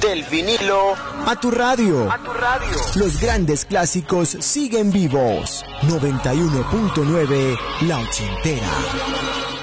Del vinilo a tu radio. a tu radio. Los grandes clásicos siguen vivos. 91.9 La Ochentera.